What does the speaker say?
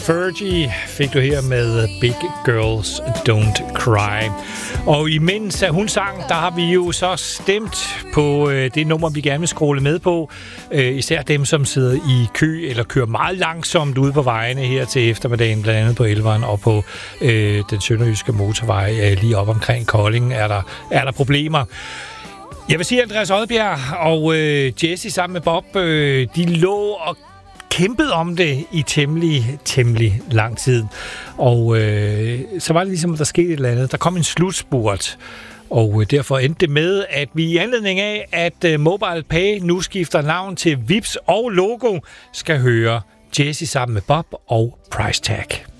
Fergie fik du her med Big Girls Don't Cry. Og imens hun sang, der har vi jo så stemt på det nummer, vi gerne vil scrolle med på. Især dem, som sidder i kø eller kører meget langsomt ude på vejene her til eftermiddagen, blandt andet på Elveren og på den sønderjyske motorvej lige op omkring Kolding er der problemer. Jeg vil sige, at Andreas Odbjerg og Jessie sammen med Bob, de lå og kæmpede om det i temmelig lang tid. Og så var det ligesom, at der skete et eller andet. Der kom en slutspurt, og derfor endte det med, at vi i anledning af, at MobilePay nu skifter navn til Vipps og Logo, skal høre Jessie sammen med Bob og Price Tag.